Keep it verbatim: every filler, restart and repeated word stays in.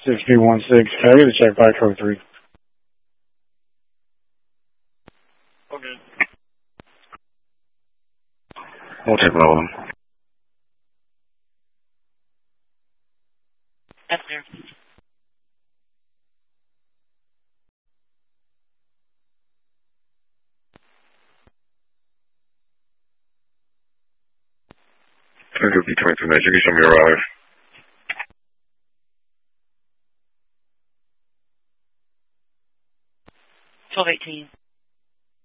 six three one six. Can I get a check by code three? Okay. We'll take all of them. That's clear. Turn to B twenty-two Night. You can show me a router. twelve eighteen.